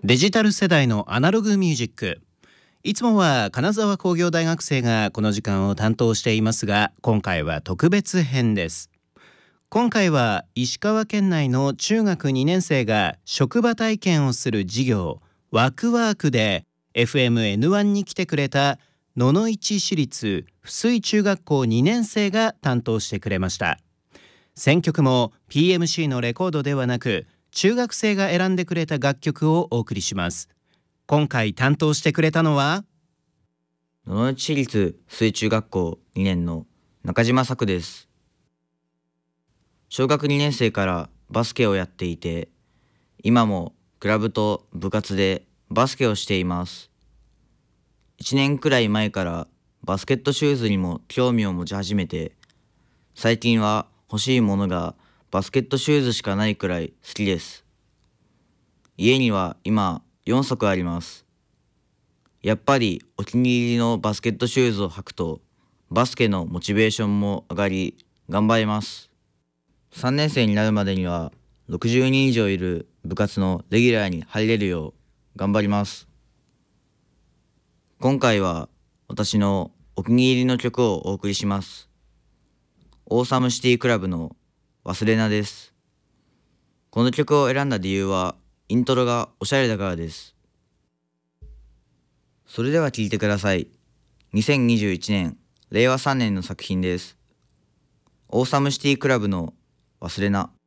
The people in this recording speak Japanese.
デジタル世代のアナログミュージック。いつもは金沢工業大学生がこの時間を担当していますが、今回は特別編です。今回は石川県内の中学2年生が職場体験をする授業ワクワークで FMN1 に来てくれた野々市市立翡翠中学校2年生が担当してくれました。選曲も PMC のレコードではなく、中学生が選んでくれた楽曲をお送りします。今回担当してくれたのは野々市市立翡翠中学校2年の中島作です。小学2年生からバスケをやっていて、今もクラブと部活でバスケをしています。1年くらい前からバスケットシューズにも興味を持ち始めて、最近は欲しいものがバスケットシューズしかないくらい好きです。家には今4足あります。やっぱりお気に入りのバスケットシューズを履くとバスケのモチベーションも上がり頑張れます。3年生になるまでには60人以上いる部活のレギュラーに入れるよう頑張ります。今回は私のお気に入りの曲をお送りします。オーサムシティクラブの忘れなです。この曲を選んだ理由はイントロがおしゃれだからです。それでは聴いてください。2021年令和3年の作品です。オーサムシティクラブの忘れな。